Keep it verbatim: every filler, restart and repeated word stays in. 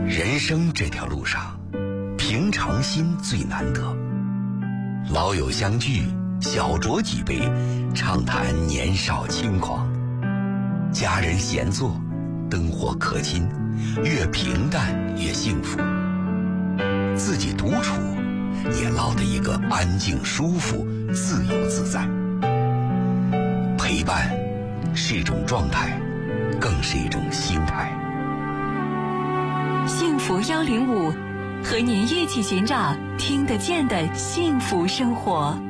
人生这条路上，平常心最难得。老友相聚，小酌几杯，畅谈年少轻狂。家人闲坐，灯火可亲，越平淡越幸福。自己独处，也落得一个安静、舒服、自由自在。陪伴是一种状态，更是一种心态。 幸福幺零五，和您一起寻找听得见的幸福生活。